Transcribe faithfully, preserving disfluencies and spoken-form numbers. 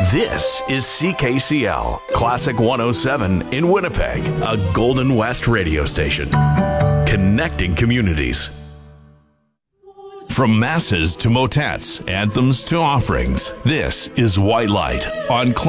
This is C K C L, Classic one oh seven in Winnipeg, a Golden West radio station. Connecting communities. From masses to motets, anthems to offerings, this is White Light on